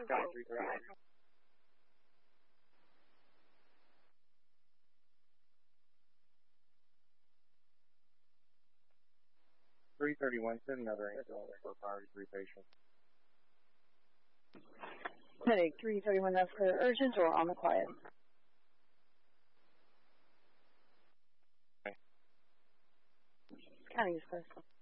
County 331. 331, send another ambulance for priority 3 patients. Headache 331, that's for urgent or on the quiet? Okay. County is close.